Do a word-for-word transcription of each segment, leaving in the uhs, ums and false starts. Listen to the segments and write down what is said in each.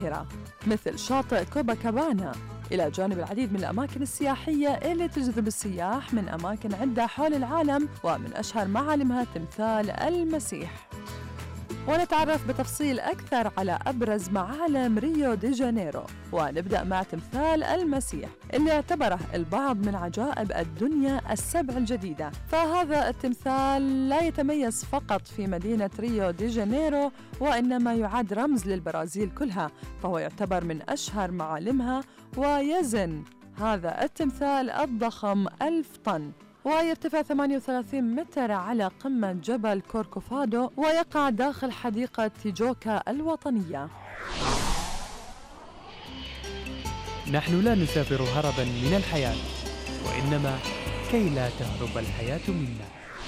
مثل شاطئ كوباكابانا، إلى جانب العديد من الأماكن السياحية اللي تجذب السياح من أماكن عدة حول العالم، ومن أشهر معالمها تمثال المسيح. ونتعرف بتفصيل أكثر على أبرز معالم ريو دي جانيرو، ونبدأ مع تمثال المسيح اللي اعتبره البعض من عجائب الدنيا السبع الجديدة. فهذا التمثال لا يتميز فقط في مدينة ريو دي جانيرو، وإنما يعد رمز للبرازيل كلها، فهو يعتبر من أشهر معالمها. ويزن هذا التمثال الضخم ألف طن، ويرتفع ثمانية وثلاثين متر على قمة جبل كوركوفادو، ويقع داخل حديقة تيجوكا الوطنية. نحن لا نسافر هرباً من الحياة، وإنما كي لا تهرب الحياة منا.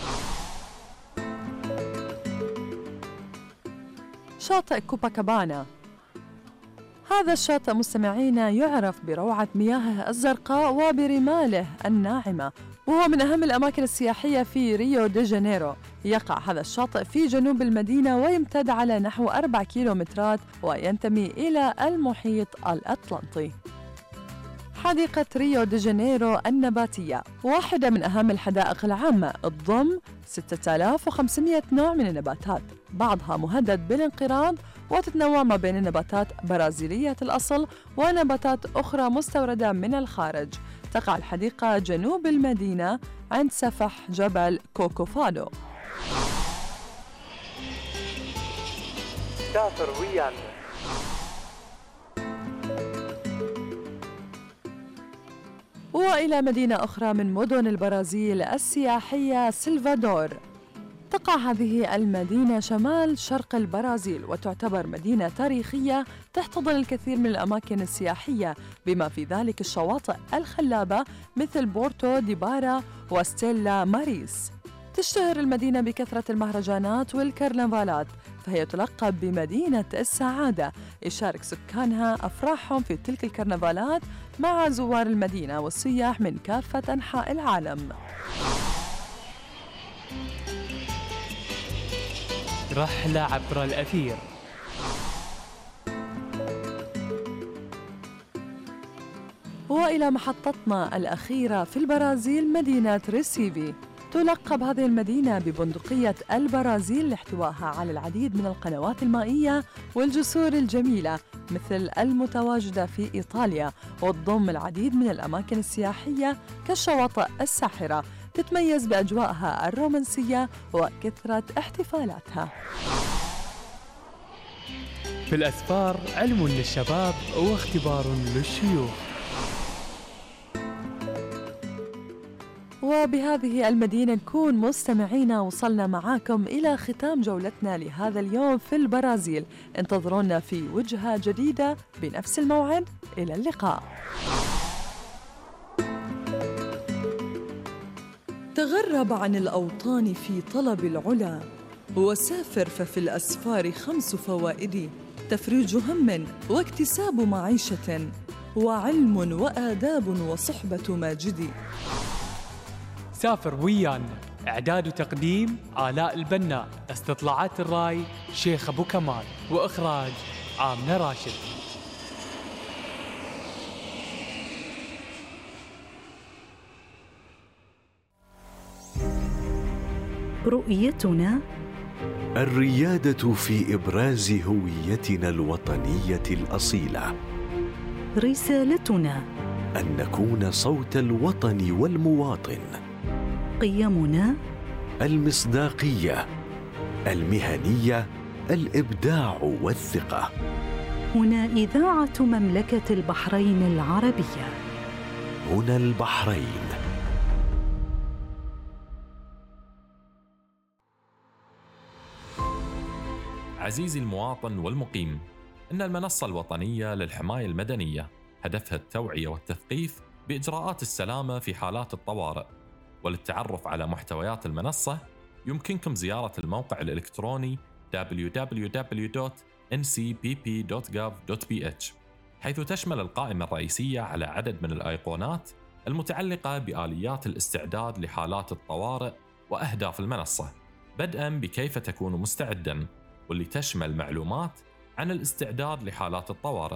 شاطئ كوباكابانا، هذا الشاطئ مستمعينا يعرف بروعة مياهه الزرقاء وبرماله الناعمة، وهو من أهم الأماكن السياحية في ريو دي جانيرو. يقع هذا الشاطئ في جنوب المدينة، ويمتد على نحو أربع كيلومترات، وينتمي إلى المحيط الأطلنطي. حديقة ريو دي جانيرو النباتية، واحدة من أهم الحدائق العامة، تضم ستة آلاف وخمسمائة نوع من النباتات، بعضها مهدد بالانقراض، وتتنوع ما بين نباتات برازيلية الأصل ونباتات أخرى مستوردة من الخارج. تقع الحديقة جنوب المدينة عند سفح جبل كوكوفادو. سافر ويانا. وإلى مدينة أخرى من مدن البرازيل السياحية، سلفادور. تقع هذه المدينة شمال شرق البرازيل، وتعتبر مدينة تاريخية تحتضن الكثير من الأماكن السياحية، بما في ذلك الشواطئ الخلابة مثل بورتو دي بارا وستيلا ماريس. تشتهر المدينة بكثرة المهرجانات والكرنفالات، فهي تلقب بمدينة السعادة. يشارك سكانها أفراحهم في تلك الكرنفالات مع زوار المدينة والسياح من كافة أنحاء العالم. رحلة عبر الأثير. وإلى محطتنا الأخيرة في البرازيل، مدينة ريسيفي. تلقب هذه المدينة ببندقية البرازيل لاحتوائها على العديد من القنوات المائية والجسور الجميلة مثل المتواجدة في إيطاليا، وتضم العديد من الأماكن السياحية كالشواطئ الساحرة، تتميز بأجواءها الرومانسية وكثرة احتفالاتها. في الأسفار علم للشباب واختبار للشيوخ. وبهذه المدينة نكون مستمعينا وصلنا معاكم إلى ختام جولتنا لهذا اليوم في البرازيل. انتظرونا في وجهة جديدة بنفس الموعد. إلى اللقاء. تغرب عن الأوطان في طلب العلا، وسافر ففي الأسفار خمس فوائد: تفريج هم واكتساب معيشة، وعلم وآداب وصحبة ماجد. سافر ويانا، إعداد وتقديم آلاء البناء، استطلاعات الراي شيخ أبو كمال، وإخراج آمنة راشد. رؤيتنا الريادة في إبراز هويتنا الوطنية الأصيلة. رسالتنا أن نكون صوت الوطن والمواطن. قيمنا المصداقية، المهنية، الإبداع والثقة. هنا إذاعة مملكة البحرين العربية. هنا البحرين. عزيزي المواطن والمقيم، إن المنصة الوطنية للحماية المدنية هدفها التوعية والتثقيف بإجراءات السلامة في حالات الطوارئ. وللتعرف على محتويات المنصة يمكنكم زيارة الموقع الإلكتروني دبليو دبليو دبليو دوت إن سي بي بي دوت جوف دوت بي إتش، حيث تشمل القائمة الرئيسية على عدد من الأيقونات المتعلقة بآليات الاستعداد لحالات الطوارئ وأهداف المنصة، بدءاً بكيف تكون مستعداً، واللي تشمل معلومات عن الاستعداد لحالات الطوارئ.